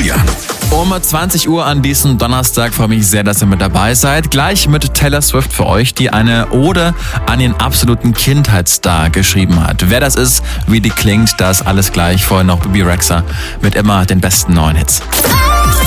Julian. Um 20 Uhr an diesem Donnerstag freue ich mich sehr, dass ihr mit dabei seid. Gleich mit Taylor Swift für euch, die eine Ode an ihren absoluten Kindheitsstar geschrieben hat. Wer das ist, wie die klingt, das alles gleich. Vorher noch Bebe Rexha mit immer den besten neuen Hits.